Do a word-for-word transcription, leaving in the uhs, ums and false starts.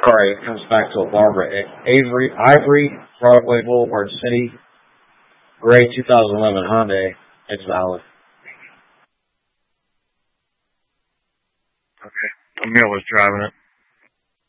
Sorry, it comes back to a Barbara. Avery, Ivory, Broadway Boulevard City, gray two thousand eleven Hyundai. It's valid. Okay. Emil was driving it.